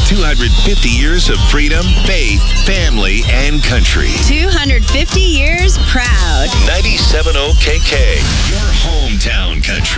250 years of freedom, faith, family, and country. 250 years proud. 97.0 KK, your hometown country.